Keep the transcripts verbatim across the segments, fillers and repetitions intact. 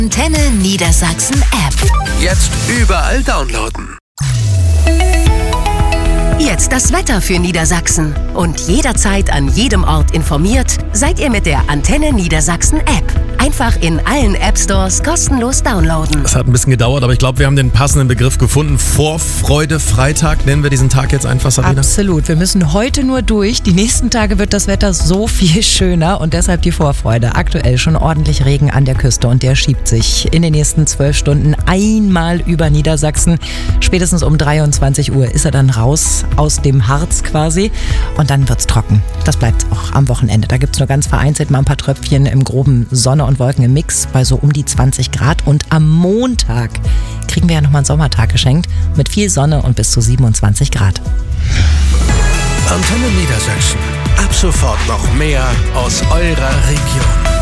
Antenne Niedersachsen App. Jetzt überall downloaden. Jetzt das Wetter für Niedersachsen. Und jederzeit an jedem Ort informiert, seid ihr mit der Antenne Niedersachsen App. Einfach in allen App-Stores kostenlos downloaden. Es hat ein bisschen gedauert, aber ich glaube, wir haben den passenden Begriff gefunden. Vorfreude-Freitag nennen wir diesen Tag jetzt einfach, Sabine? Absolut. Wir müssen heute nur durch. Die nächsten Tage wird das Wetter so viel schöner und deshalb die Vorfreude. Aktuell schon ordentlich Regen an der Küste und der schiebt sich in den nächsten zwölf Stunden einmal über Niedersachsen. Spätestens um dreiundzwanzig Uhr ist er dann raus aus dem Harz quasi und dann wird's trocken. Das bleibt auch am Wochenende. Da gibt's nur ganz vereinzelt mal ein paar Tröpfchen im groben Sonne und Wolken im Mix bei so um die zwanzig Grad. Und am Montag kriegen wir ja nochmal einen Sommertag geschenkt mit viel Sonne und bis zu siebenundzwanzig Grad. Antenne Niedersachsen. Ab sofort noch mehr aus eurer Region.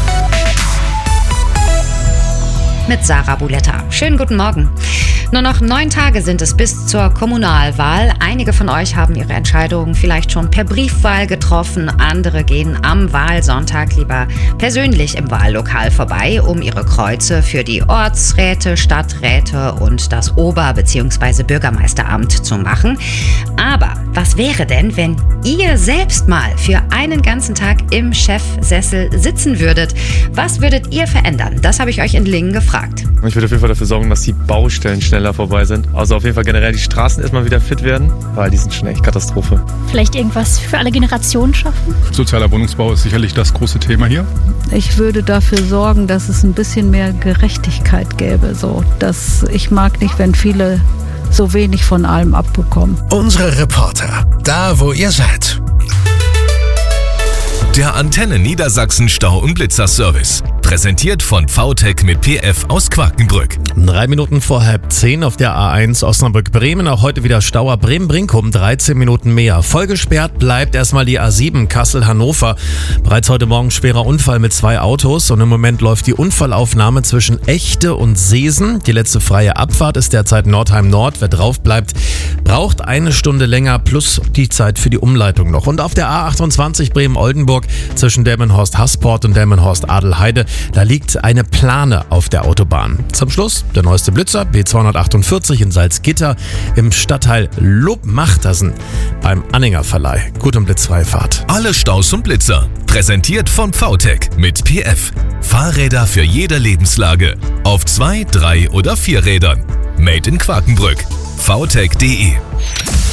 Mit Sarah Buletta. Schönen guten Morgen. Nur noch neun Tage sind es bis zur Kommunalwahl. Einige von euch haben ihre Entscheidungen vielleicht schon per Briefwahl getroffen. Andere gehen am Wahlsonntag lieber persönlich im Wahllokal vorbei, um ihre Kreuze für die Ortsräte, Stadträte und das Ober- bzw. Bürgermeisteramt zu machen. Aber was wäre denn, wenn ihr selbst mal für einen ganzen Tag im Chefsessel sitzen würdet? Was würdet ihr verändern? Das habe ich euch in Lingen gefragt. Ich würde auf jeden Fall dafür sorgen, dass die Baustellen schneller vorbei sind. Also auf jeden Fall generell die Straßen erstmal wieder fit werden, weil die sind schon echt Katastrophe. Vielleicht irgendwas für alle Generationen schaffen? Sozialer Wohnungsbau ist sicherlich das große Thema hier. Ich würde dafür sorgen, dass es ein bisschen mehr Gerechtigkeit gäbe. So, dass ich mag nicht, wenn viele so wenig von allem abbekommen. Unsere Reporter, da wo ihr seid. Der Antenne Niedersachsen Stau- und Blitzer-Service. Präsentiert von V T E C mit P F aus Quakenbrück. Drei Minuten vor halb zehn auf der A eins Osnabrück-Bremen. Auch heute wieder Stau ab Bremen-Brinkum, dreizehn Minuten mehr. Vollgesperrt bleibt erstmal die A sieben Kassel-Hannover. Bereits heute Morgen schwerer Unfall mit zwei Autos. Und im Moment läuft die Unfallaufnahme zwischen Echte und Seesen. Die letzte freie Abfahrt ist derzeit Nordheim Nord. Wer drauf bleibt, braucht eine Stunde länger plus die Zeit für die Umleitung noch. Und auf der A achtundzwanzig Bremen-Oldenburg zwischen Delmenhorst-Hasport und Delmenhorst-Adelheide, da liegt eine Plane auf der Autobahn. Zum Schluss der neueste Blitzer, B zweihundertachtundvierzig in Salzgitter im Stadtteil Lobmachtersen beim Anhängerverleih. Gute und blitzfreie Fahrt. Alle Staus und Blitzer. Präsentiert von V T E C mit P F. Fahrräder für jede Lebenslage. Auf zwei, drei oder vier Rädern. Made in Quakenbrück. V T E C punkt de